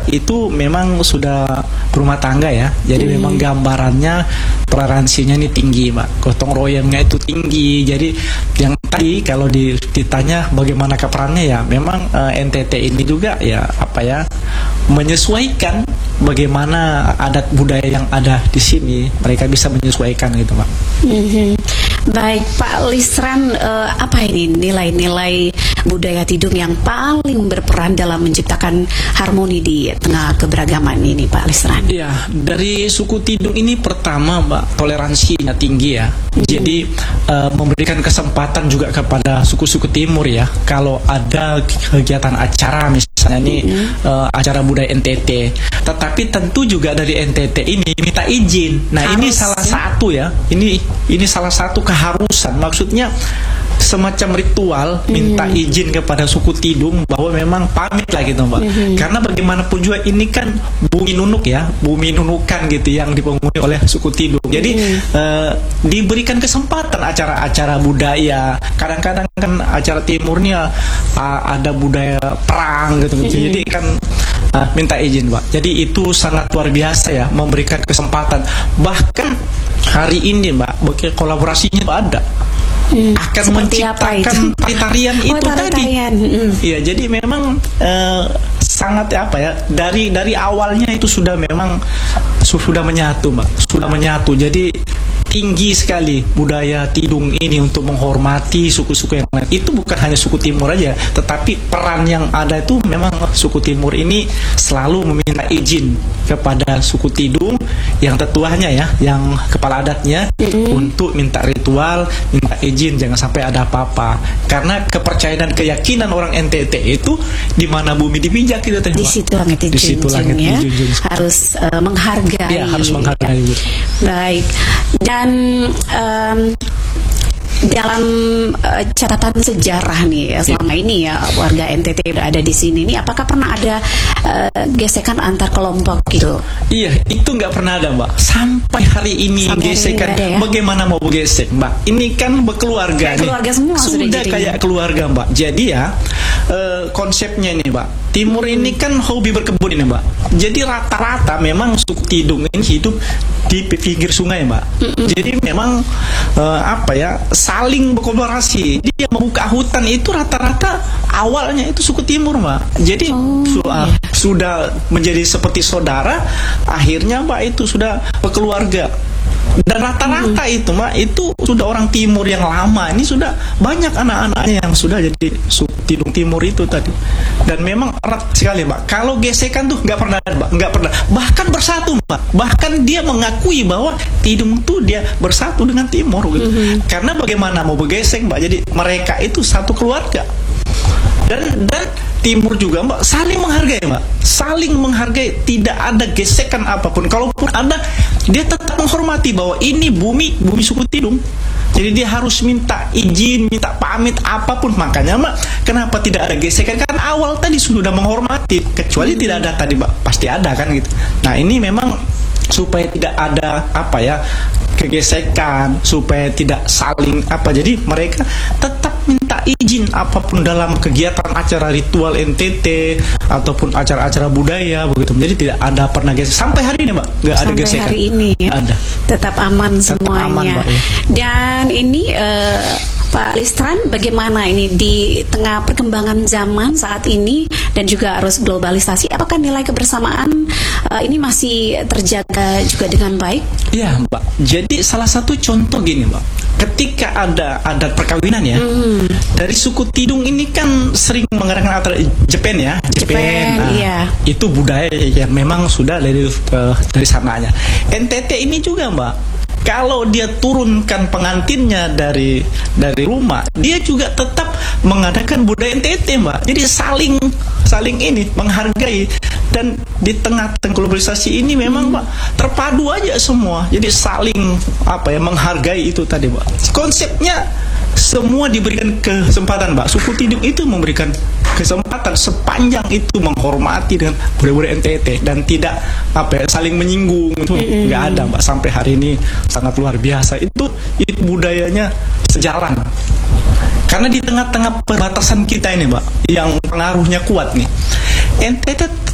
itu memang sudah rumah tangga ya. Jadi memang gambarannya toleransinya ini tinggi, Mbak. Gotong royongnya itu tinggi. Jadi yang tadi kalau ditanya bagaimana perannya ya, memang NTT ini juga ya menyesuaikan bagaimana adat budaya yang ada di sini. Mereka bisa menyesuaikan gitu, Mbak. Baik, Pak Lisran, apa ini nilai-nilai budaya Tidung yang paling berperan dalam menciptakan harmoni di tengah keberagaman ini, Pak Lisran? Ya, dari suku Tidung ini pertama, Mbak, toleransinya tinggi ya. Jadi memberikan kesempatan juga kepada suku-suku Timur ya. Kalau ada kegiatan acara misalnya nih acara budaya NTT, tetapi tentu juga dari NTT ini minta izin. Nah, ini salah satu ya. Ini salah satu keharusan. Maksudnya semacam ritual minta izin kepada suku Tidung bahwa memang pamit lah gitu, Mbak. Karena bagaimanapun juga ini kan bumi nunuk ya, bumi nunukan gitu yang dipenghuni oleh suku Tidung. Jadi diberikan kesempatan acara-acara budaya. Kadang-kadang kan acara timurnya ada budaya perang gitu. Jadi kan minta izin, Mbak. Jadi itu sangat luar biasa ya, memberikan kesempatan. Bahkan hari ini, Mbak, kolaborasinya ada. Akan Seperti menciptakan tarian itu tadi. Iya, jadi memang sangat dari awalnya itu sudah memang sudah menyatu, Mbak. Sudah menyatu. Jadi tinggi sekali budaya Tidung ini untuk menghormati suku-suku yang lain. Itu bukan hanya suku Timur aja, tetapi peran yang ada itu memang suku Timur ini selalu meminta izin kepada suku Tidung yang tetuanya ya, yang kepala adatnya untuk minta ritual, minta izin jangan sampai ada apa-apa. Karena kepercayaan dan keyakinan orang NTT itu di mana bumi dipijak itu tadi. Di situ langit dijunjung ya. Harus menghargai. Ya, harus menghargai. Baik. Dan dalam catatan sejarah nih ya, selama ini ya warga NTT berada di sini, ini apakah pernah ada gesekan antar kelompok gitu? Iya, itu nggak pernah ada, Mbak. Sampai hari ini gesekan. Ya? Bagaimana mau gesek, Mbak? Ini kan berkeluarga nih. Keluarga semua sudah kayak keluarga, Mbak. Jadi ya konsepnya ini, Mbak. Timur ini kan hobi berkebun ini, Mbak. Jadi rata-rata memang suku Tidung ini hidup di pinggir sungai, Mbak. Jadi memang saling berkolaborasi. Dia membuka hutan itu rata-rata awalnya itu suku Timur, Mbak. Jadi sudah menjadi seperti saudara, akhirnya, Mbak, itu sudah berkeluarga. Dan rata-rata itu, Mbak, itu sudah orang Timur yang lama. Ini sudah banyak anak-anaknya yang sudah jadi suku Tidung Timur itu tadi. Dan memang erat sekali, Mbak. Kalau gesekan tuh nggak pernah, Mbak, nggak pernah. Bahkan bersatu, Mbak. Bahkan dia mengakui bahwa Tidung tuh dia bersatu dengan Timur gitu. Karena bagaimana mau bergesek, Mbak? Jadi mereka itu satu keluarga. Dan Timur juga, Mbak, saling menghargai, Mbak. Saling menghargai, tidak ada gesekan apapun. Kalaupun ada, dia tetap menghormati bahwa ini bumi suku Tidung. Jadi dia harus minta izin, minta pamit apapun. Makanya, Mbak, kenapa tidak ada gesekan? Karena awal tadi sudah menghormati. Kecuali tidak ada tadi, Mbak, pasti ada kan gitu. Nah, ini memang supaya tidak ada kegesekan, supaya tidak saling jadi mereka tetap minta izin apapun dalam kegiatan acara ritual NTT ataupun acara-acara budaya begitu. Jadi tidak ada pernah gesek sampai hari ini, Mbak, nggak ada gesekan. Sampai hari ini ya, ada. Tetap aman semuanya. Aman, Mbak, ya. Dan ini Pak Lisran, bagaimana ini di tengah perkembangan zaman saat ini dan juga arus globalisasi, apakah nilai kebersamaan ini masih terjaga juga dengan baik? Iya, Mbak. Jadi salah satu contoh gini, Mbak. Ketika ada adat perkawinan ya, dari suku Tidung ini kan sering mengadakan acara Jepang ya. Jepang, iya. Itu budaya yang memang sudah dari sananya. NTT ini juga, Mbak. Kalau dia turunkan pengantinnya dari rumah, dia juga tetap mengadakan budaya NTT, Mbak. Jadi saling ini menghargai. Dan di tengah globalisasi ini memang, Mbak, terpadu aja semua. Jadi saling menghargai itu tadi, Mbak. Konsepnya semua diberikan kesempatan, Mbak. Suku Tidung itu memberikan kesempatan sepanjang itu menghormati dengan budaya NTT dan tidak saling menyinggung. Itu nggak ada, Mbak, sampai hari ini. Sangat luar biasa. Itu budayanya sejalan. Karena di tengah-tengah perbatasan kita ini, Mbak, yang pengaruhnya kuat nih, NTT